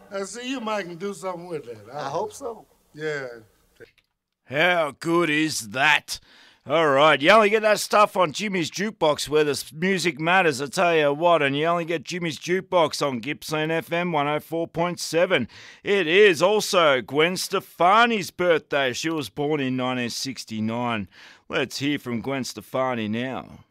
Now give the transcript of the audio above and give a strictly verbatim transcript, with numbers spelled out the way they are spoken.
I see you might can do something with that. I, I hope so. Yeah. How good is that? All right, you only get that stuff on Jimmy's Jukebox where the music matters, I tell you what, and you only get Jimmy's Jukebox on Gippsland F M one oh four point seven. It is also Gwen Stefani's birthday. She was born in nineteen sixty-nine. Let's hear from Gwen Stefani now.